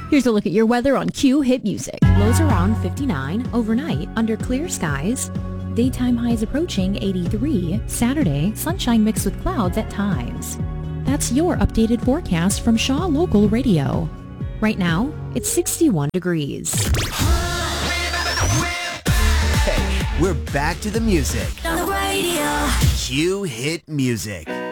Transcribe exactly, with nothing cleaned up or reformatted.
Here's a look at your weather on Q Hit Music. Lows around fifty-nine, overnight under clear skies. Daytime highs approaching eighty-three. Saturday, sunshine mixed with clouds at times. That's your updated forecast from Shaw Local Radio. Right now, it's sixty-one degrees. Hey, we're back to the music. On the radio. Q Hit Music.